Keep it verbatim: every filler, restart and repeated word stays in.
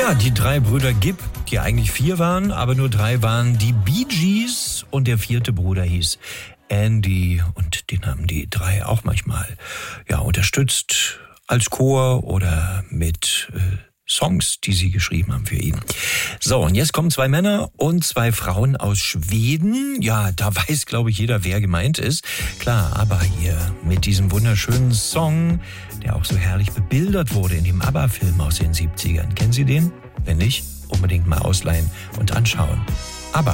Ja, die drei Brüder Gibb, die eigentlich vier waren, aber nur drei waren die Bee Gees und der vierte Bruder hieß Andy und den haben die drei auch manchmal ja unterstützt als Chor oder mit äh, Songs, die sie geschrieben haben für ihn. So, und jetzt kommen zwei Männer und zwei Frauen aus Schweden. Ja, da weiß, glaube ich, jeder, wer gemeint ist. Klar, aber hier mit diesem wunderschönen Song, der auch so herrlich bebildert wurde in dem ABBA-Film aus den siebzigern. Kennen Sie den? Wenn nicht, unbedingt mal ausleihen und anschauen.